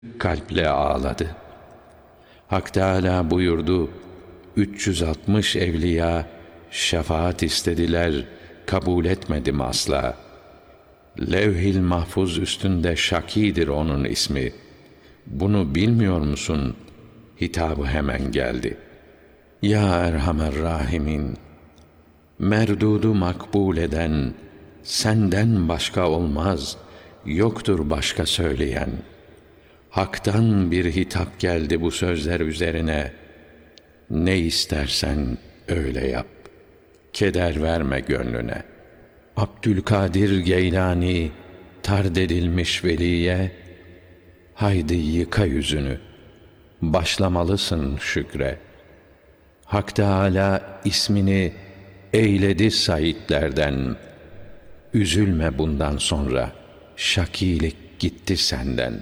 kalple ağladı. Hak Teâlâ buyurdu, 360 evliya şefaat istediler, kabul etmedim asla. Levh-i Mahfuz üstünde Şakî'dir onun ismi. Bunu bilmiyor musun? Hitabı hemen geldi. Ya Erhamer Rahimin, merdudu makbul eden senden başka olmaz, yoktur başka söyleyen. Hak'tan bir hitap geldi bu sözler üzerine. Ne istersen öyle yap, keder verme gönlüne. Abdülkadir Geylani tard edilmiş veliye, haydi yıka yüzünü, başlamalısın şükre. Hak Teâlâ ismini eyledi saitlerden, üzülme bundan sonra, şakilik gitti senden.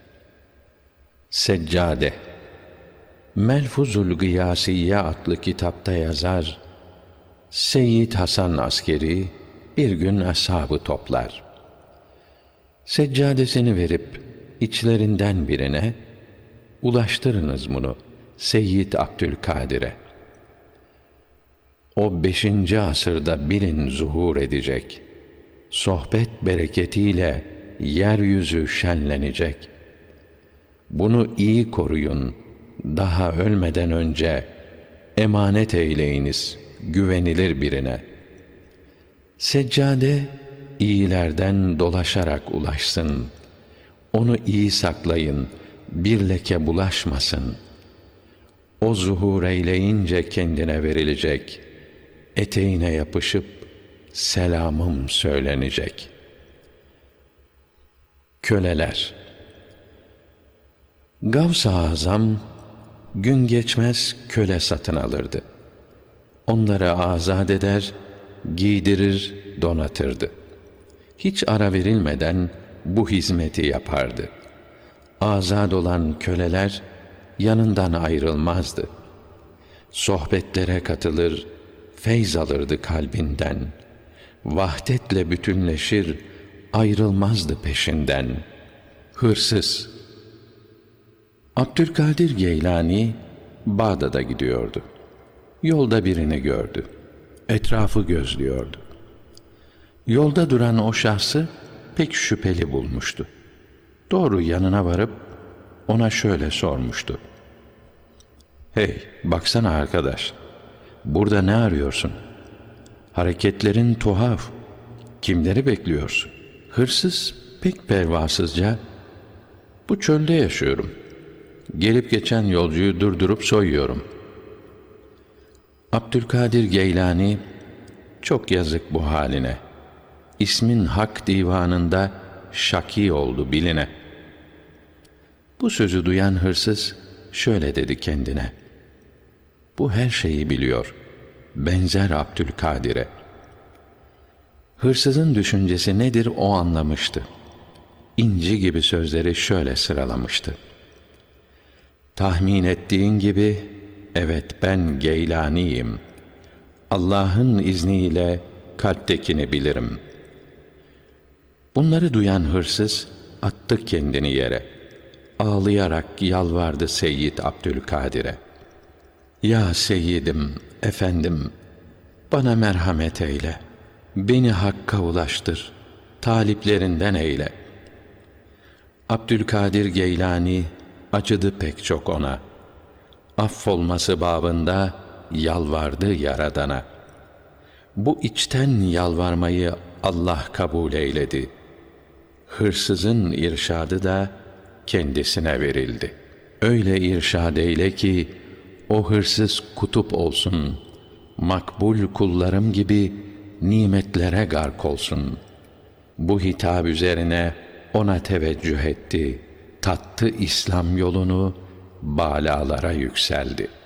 Seccade Melfuzul Gıyâsiyye adlı kitapta yazar, Seyyid Hasan Askeri bir gün ashabı toplar. Seccadesini verip içlerinden birine, ulaştırınız bunu Seyyid Abdülkadir'e. O 5. asırda bilin zuhur edecek. Sohbet bereketiyle yeryüzü şenlenecek. Bunu iyi koruyun, daha ölmeden önce emanet eyleyiniz güvenilir birine. Seccade iyilerden dolaşarak ulaşsın. Onu iyi saklayın, bir leke bulaşmasın. O zuhur eyleyince kendine verilecek. Eteğine yapışıp selamım söylenecek. Köleler. Gavs-ı Azam gün geçmez köle satın alırdı. Onları azat eder, giydirir, donatırdı. Hiç ara verilmeden bu hizmeti yapardı. Azad olan köleler yanından ayrılmazdı. Sohbetlere katılır, feyz alırdı kalbinden. Vahdetle bütünleşir, ayrılmazdı peşinden. Hırsız. Abdülkadir Geylani Bağdat'a gidiyordu. Yolda birini gördü. Etrafı gözlüyordu. Yolda duran o şahsı pek şüpheli bulmuştu. Doğru yanına varıp ona şöyle sormuştu. Hey, baksana arkadaş, burada ne arıyorsun? Hareketlerin tuhaf. Kimleri bekliyorsun? Hırsız pek pervasızca, bu çölde yaşıyorum. Gelip geçen yolcuyu durdurup soyuyorum. Abdülkadir Geylani, çok yazık bu haline. İsmin Hak divanında şaki oldu biline. Bu sözü duyan hırsız şöyle dedi kendine. Bu her şeyi biliyor. Benzer Abdülkadir'e. Hırsızın düşüncesi nedir o anlamıştı. İnci gibi sözleri şöyle sıralamıştı. Tahmin ettiğin gibi, evet ben Geylani'yim. Allah'ın izniyle kalptekini bilirim. Bunları duyan hırsız attı kendini yere. Ağlayarak yalvardı Seyyid Abdülkadir'e. Ya Seyyidim, efendim, bana merhamet eyle. Beni Hakk'a ulaştır. Taliplerinden eyle. Abdülkadir Geylani acıdı pek çok ona. Affolması babında yalvardı Yaradan'a. Bu içten yalvarmayı Allah kabul eyledi. Hırsızın irşadı da kendisine verildi. Öyle irşad eyle ki o hırsız kutup olsun. Makbul kullarım gibi nimetlere gark olsun. Bu hitap üzerine ona teveccüh etti. Tattı İslam yolunu, bâlalara yükseldi.